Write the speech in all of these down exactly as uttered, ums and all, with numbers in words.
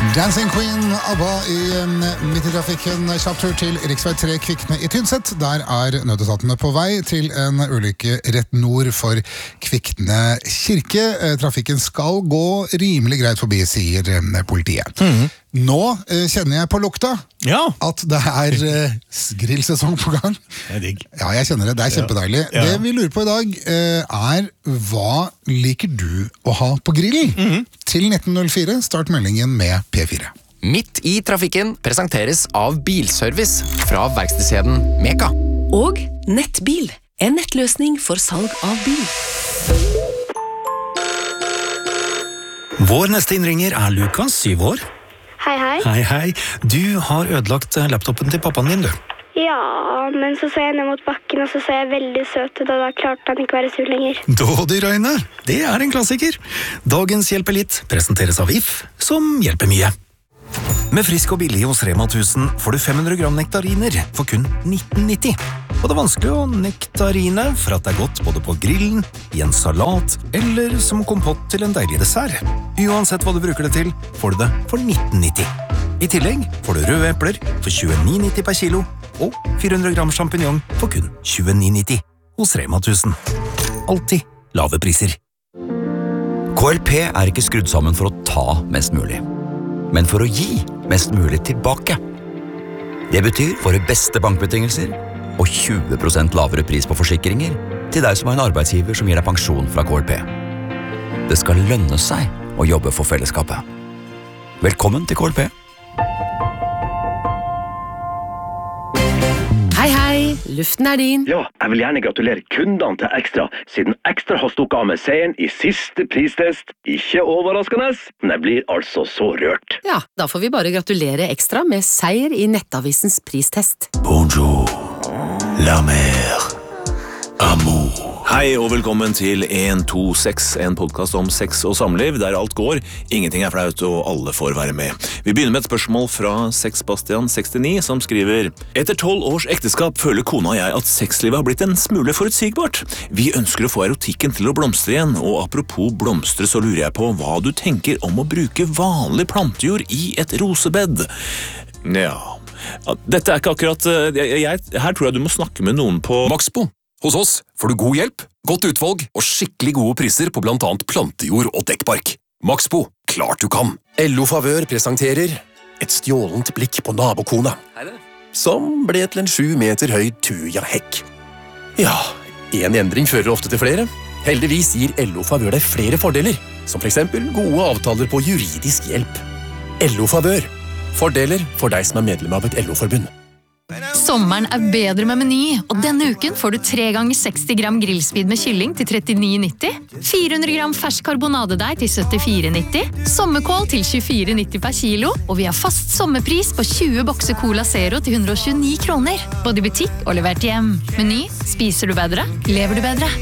Dancing Queen, ABBA i midt i trafikken. Kjapp tur til riksvei tre Kvikne i Tynset. Der er nødetatene på vei til en ulykke rett nord for Kvikne kirke. Trafikken skal gå rimelig greit forbi, sier politiet. Mm-hmm. Nå eh, kjenner jeg på lukta ja. At det er eh, grillsesong på gang. Det er digg. Ja, jeg kjenner det. Det er kjempedeilig. Ja. Ja. Det vi lurer på i dag eh, er hva liker du å ha på grillen? Mm-hmm. Til nitten null fire, start meldingen med P fire. Midt i trafikken presenteres av Bilservice fra verkstedskjeden Meka. Og Nettbil, en nettløsning for salg av bil. Vår neste innringer er Lukas, syv år. Hei, hei. Hei, hei. Du har ødelagt laptopen til pappaen din, du. Ja, men så så jeg ned mot bakken, og så så jeg veldig søt ut, og da klarte han ikke være sur lenger. Dådyrøyne, det er en klassiker. Dagens Hjelper litt presenteres av If, som hjelper mye. Med frisk og billig hos Rema tusen får du fem hundre gram nektariner for kun nitten nitti. Og det er vanskelig å nektarine for at det er godt både på grillen, i en salat eller som kompott til en deilig dessert. Uansett hva du bruker det til, får du det for nitten nitti. I tillegg får du røde epler for tjueni nitti per kilo og fire hundre gram champignon for kun tjueni nitti hos Rema tusen. Alltid lave priser. K L P er ikke skrudd sammen for å ta mest mulig, men for å gi mest mulig tilbake. Det betyr våre beste bankbetingelser og tjue prosent lavere pris på forsikringer til deg som har en arbeidsgiver som gir deg pensjon fra K L P. Det skal lønne seg å jobbe for fellesskapet. Velkommen til K L P. Hei, hei, luften er din. Ja, jeg vil gjerne gratulere kundene til Ekstra, siden Ekstra har stukket av med seieren i siste pristest. Ikke overraskende, men jeg blir altså så rørt. Ja, da får vi bare gratulere Ekstra med seier i Nettavisens pristest. Bonjour, la mer, amour. Hei og velkommen til en to seks, en podcast om sex og samliv, der alt går, ingenting er flaut og alle får være med. Vi begynner med et spørsmål fra Sex-Bastian sekstini, som skriver: Etter tolv års ekteskap føler kona og jeg at sexlivet har blitt en smule forutsigbart. Vi ønsker å få erotikken til å blomstre igjen, og apropos blomstre så lurer jeg på hva du tenker om å bruke vanlig plantejord i et rosebed. Ja, dette er ikke akkurat... Jeg, jeg, her tror jeg du må snakke med noen på Maxbo. Hos oss får du god hjelp, godt utvalg og skikkelig gode priser på blant annet plantejord og dekkbark. Maxbo, klart du kan. L O Favør presenterer et stjålent blikk på nabokona, som ble til en sju meter høy tuja-hekk. Ja, en endring fører ofte til flere. Heldigvis gir L O Favør deg flere fordeler, som for eksempel gode avtaler på juridisk hjelp. L O Favør. Fordeler for deg som er medlem av et L O-forbund. Sommeren er bedre med Meny, og denne uken får du tre ganger seksti gram grillspid med kylling til trettini nitti, fire hundre gram fersk karbonadedeig til syttifire nitti, sommerkål til tjuefire nitti per kilo, og vi har fast sommerpris på tjue bokser Cola Zero til hundre og tjueni kroner, både i butikk og levert hjem. Meny, spiser du bedre, lever du bedre.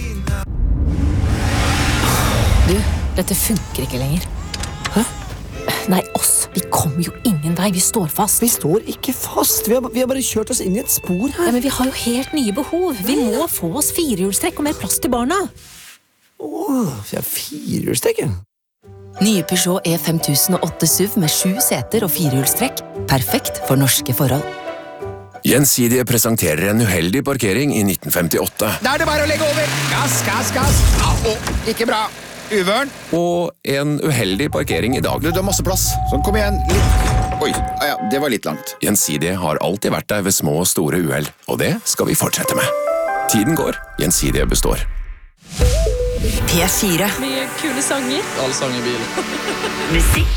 Du, dette funker ikke lenger. Hæ? Nei, oss. Vi kommer jo ingen vei. Vi står fast. Vi står ikke fast. Vi har, vi har bare kjørt oss inn i et spor her. Ja, men vi har jo helt nye behov. Vi må få oss firehjulstrekk og mer plass til barna. Åh, vi har firehjulstrekk. Nye Peugeot E fem tusen og åtte S U V med sju seter og firehjulstrekk. Perfekt for norske forhold. Gjensidige presenterer en uheldig parkering i nitten femtiåtte. Da er det bare å legge over. Gass, gass, gass. Au, ikke bra. Uvørn. Og en uheldig parkering i dag. Du, du har masse plass. Sånn, kom igjen. Litt. Oi, ah, ja, det var litt langt. Gjensidige har alltid vært der ved små og store uheld, og det skal vi fortsette med. Tiden går, Gjensidige består. P fire. Mye kule sanger. All sang i bilen. Musikk